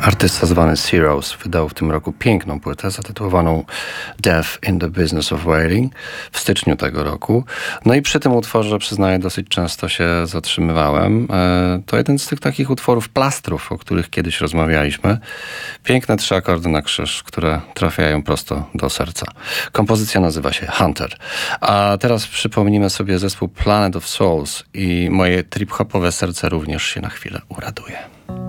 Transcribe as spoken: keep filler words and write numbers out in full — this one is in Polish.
Artysta zwany Zeros wydał w tym roku piękną płytę zatytułowaną Death in the Business of Waiting w styczniu tego roku. No i przy tym utworze, przyznaję, dosyć często się zatrzymywałem. To jeden z tych takich utworów plastrów, o których kiedyś rozmawialiśmy. Piękne trzy akordy na krzyż, które trafiają prosto do serca. Kompozycja nazywa się Hunter. A teraz przypomnimy sobie zespół Planet of Souls i moje trip-hopowe serce również się na chwilę uraduje.